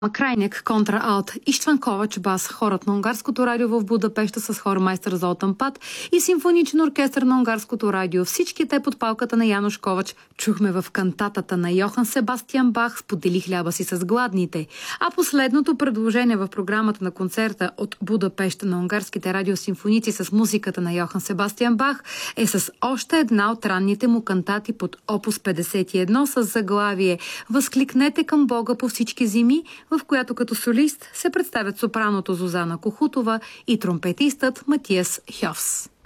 Крайник, контра-алт, Иштван Ковач, бас, хорът на унгарското радио в Будапеща с хормайстър Золтан Пат и симфоничен оркестър на унгарското радио. Всички те под палката на Януш Ковач чухме в кантатата на Йохан Себастиан Бах "Сподели хляба си с гладните". А последното предложение в програмата на концерта от Будапеща на унгарските радиосимфоници с музиката на Йохан Себастиан Бах е с още една от ранните му кантати под Опус 51 с заглавие "Възкликнете към Бога по всички зими", в която като солист се представят сопраното Зузана Кохутова и тромпетистът Матиас Хьовс.